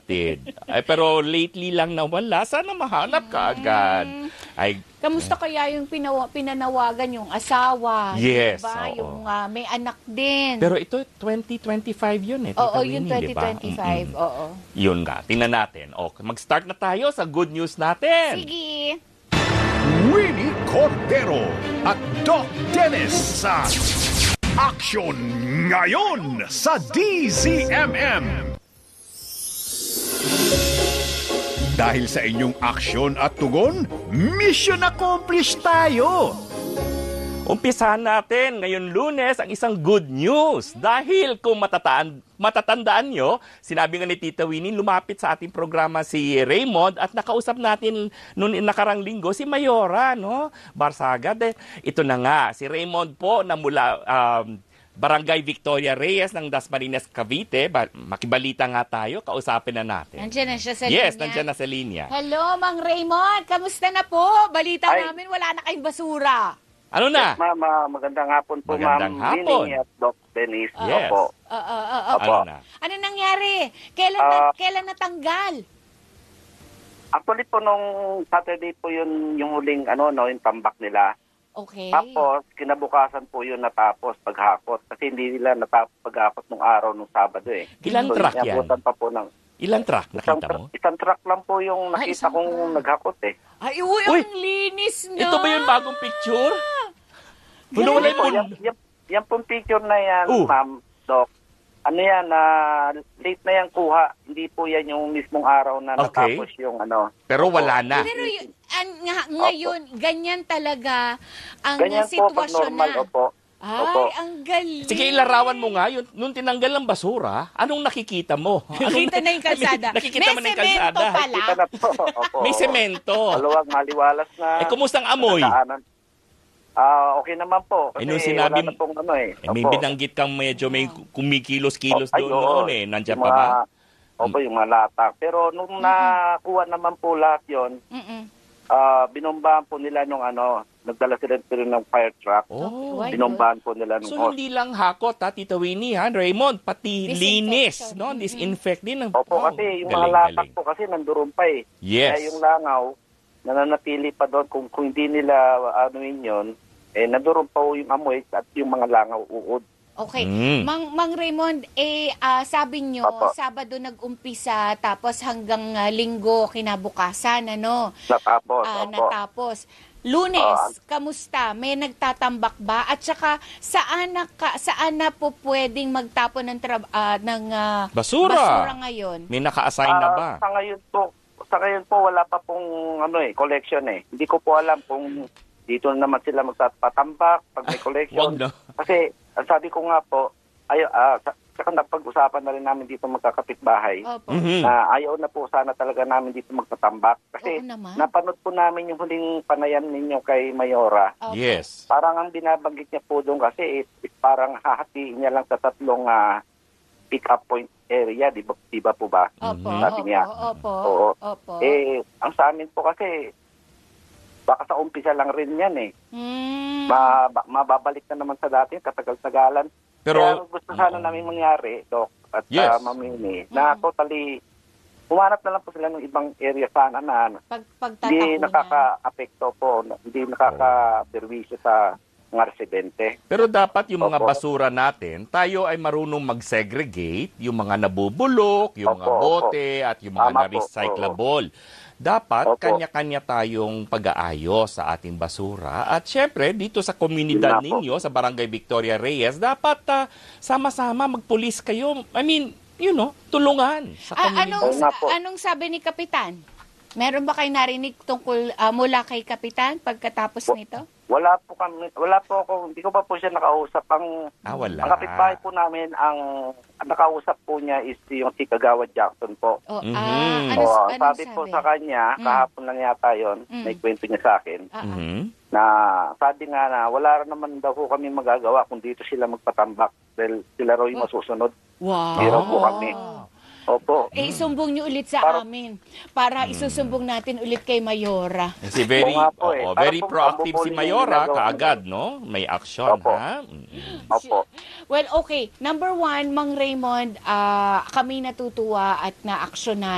kapatid. Ay, pero lately lang nawala. Sana mahanap ka agad. Ay, Kamusta kaya yung pinanawagan yung asawa? Yes, Diba? oo. Yung may anak din. pero ito, 2025 yun eh. Oo, Tita yung Winnie, diba? 2025. Oo. Yun nga, tingnan natin. Okay, mag-start na tayo sa good news natin. Sige. Winnie Cordero at Doc Dennis sa Action Ngayon sa DZMM. Dahil sa inyong aksyon at tugon, mission accomplished tayo! Umpisahan natin ngayon Lunes ang isang good news. Dahil kung matatandaan nyo, sinabi nga ni Tita Winnie, lumapit sa ating programa si Raymond at nakausap natin noon nakarang linggo si Mayora, no? Barsaga. Ito na nga, si Raymond po na mula Barangay Victoria Reyes ng Dasmariñas, Cavite. Makibalita nga tayo, kausapin na natin. Nandiyan na siya sa Yes, linya. nandiyan na sa linya. Hello, Mang Raymond. Kamusta na po? Balita namin wala na kayong basura. Ano na? Yes, ma'am. Magandang hapon po, Magandang ma'am. hapon. Winnie at Doc Dennis. Yes. Opo. Ano na? Ano nangyari? Kailan natanggal? Actually po, nung Saturday po yun, yung huling, yung tambak nila. Okay. Tapos, kinabukasan po yun natapos paghapot. Kasi hindi nila natapos paghapot nung araw, nung Sabado eh. Ilang truck yan? inabutan pa po ng... Ilang truck nakita mo? Isang truck lang po yung nakita isang kong truck. naghakot eh. Ay, Uy, ang linis na. Ito ba yung bagong picture? Wala Hindi po, yung... yan pong picture na yan, ma'am, Doc. Ano yan, late na yan kuha. Hindi po yan yung mismong araw na Okay. natapos yung Pero wala na. Pero ngayon, ganyan talaga ang Ganyan po pag sitwasyon normal, na. opo. Ay, Opo. ang galing. Sige, ilarawan mo nga, nung tinanggal ang basura, anong nakikita mo? Nakita na yung kalsada. Nakikita mo na yung May semento kalsada. pala. Kita na po. Opo. May semento. Maluwag, maliwalas na. Kumusta ang amoy? nadaanan. Okay naman po. Kasi nung sinabi wala na pong may Opo. binanggit kang medyo may kumikilos-kilos Ay, doon oo. noon eh. Nandiyan Yung pa ba? Opo, yung mga latak. Pero nung nakuha naman po lahat yun, binombahan po nila nung nagdala sila ng fire truck. Oh. Why Binombahan po nila nung So hindi lang hakot ha, Tita Winnie ha, Raymond, pati linis, no? Disinfect din. Opo, kasi yung mga latak po kasi nanduron pa eh. Yes. Kaya yung langaw, nananatili pa doon kung hindi nila anuin yun, nanduron pa yung amoy at yung mga langaw uod. Okay. Mm. Mang Raymond, sabi nyo, Opo. Sabado nag-umpisa, tapos hanggang linggo kinabukasan, Natapos. opo. natapos. Lunes, kamusta? May nagtatambak ba? At saka, saan na po pwedeng magtapon ng Basura ngayon? May naka-assign na ba? Sa ngayon po, wala pa pong collection eh. Hindi ko po alam kung dito naman sila magpatambak pag may collection. Wag na. Kasi, sabi ko nga po, saka napag-usapan na rin namin dito magkakapitbahay Opo. na ayaw na po sana talaga namin dito magpatambak. Kasi Oo naman. napanood po namin yung huling panayam ninyo kay Mayora. Opo. Yes. Parang ang binabanggit niya po doon kasi parang hahatiin niya lang sa tatlong pick-up point area, di ba po ba? Opo. Sabi niya. Opo. Oo. Opo. Ang sa amin po kasi, baka sa umpisa lang rin yan eh. Mababalik na naman sa dati, katagal-tagalan. Pero Kaya gusto sana namin mangyari, Doc, at Yes. Mamini, na totally, humanap na lang po sila ng ibang area sana na hindi Pagtatapunan. nakaka-apekto po, hindi nakaka-perwisyo sa mga residente. Pero dapat yung mga Opo. basura natin, tayo ay marunong mag-segregate, yung mga nabubulok, yung mga Opo, bote, at yung mga Tama po, na-recyclable. Dapat Opo. kanya-kanya tayong pag-aayos sa ating basura. At syempre, dito sa komunidad Yun nga po. ninyo, sa Barangay Victoria Reyes, dapat sama-sama magpulis kayo. I mean, tulungan sa komunidad. Oo nga po. Anong sabi ni Kapitan? Meron ba kayo narinig tungkol mula kay Kapitan pagkatapos nito? Wala po ako, hindi ko pa po siya nakausap. Ang Wala. kapitbahay po namin, ang nakausap po niya is yung si Kagawad Jackson po. Anong Sabi po sa kanya, kahapon lang yata yun, may kwento niya sa akin, na sabi nga na wala rin naman daw po kami magagawa kung dito sila magpatambak dahil sila raw yung masusunod. Wow. Hindi raw po kami. Opo. Isumbong niyo ulit sa amin para isusumbong natin ulit kay Mayora. Kasi very, Oo nga po eh. very Parang proactive si pambubuli yung Mayora, ginagawa kaagad, no? May action, Opo. ha? Opo. Well, okay. Number one, Mang Raymond, kami natutuwa at na-aksyonan